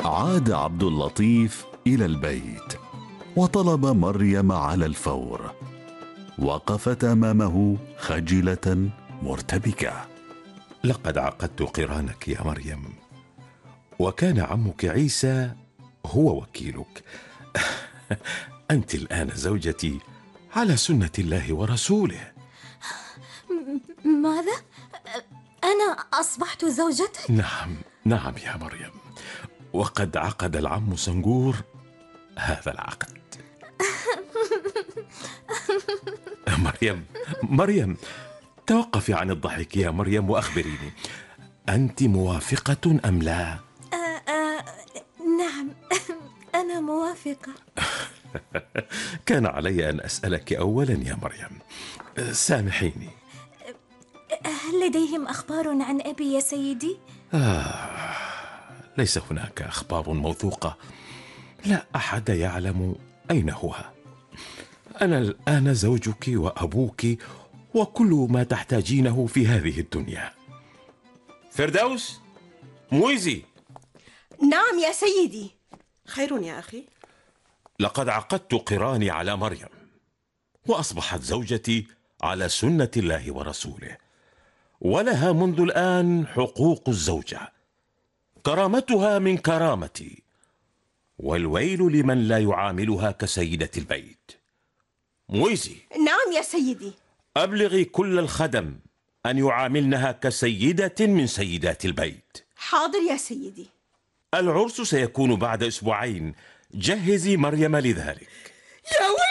عاد عبد اللطيف إلى البيت وطلب مريم على الفور. وقفت أمامه خجلة مرتبكة. لقد عقدت قرانك يا مريم، وكان عمك عيسى هو وكيلك. أنت الآن زوجتي على سنة الله ورسوله. ماذا؟ أنا أصبحت زوجتك؟ نعم يا مريم، وقد عقد العم سنجور هذا العقد. مريم توقفي عن الضحك يا مريم وأخبريني، أنت موافقة أم لا؟ نعم، أنا موافقة. كان علي أن أسألك أولا يا مريم، سامحيني. هل لديهم أخبار عن أبي يا سيدي؟ ليس هناك أخبار موثوقة، لا أحد يعلم أين هو. أنا الآن زوجك وأبوك وكل ما تحتاجينه في هذه الدنيا. فردوس، مويزي. نعم يا سيدي. خير يا أخي؟ لقد عقدت قراني على مريم، وأصبحت زوجتي على سنة الله ورسوله، ولها منذ الآن حقوق الزوجة، كرامتها من كرامتي، والويل لمن لا يعاملها كسيدة البيت. مويزي. نعم يا سيدي. أبلغي كل الخدم أن يعاملنها كسيدة من سيدات البيت. حاضر يا سيدي. العرس سيكون بعد أسبوعين، جهزي مريم لذلك. يا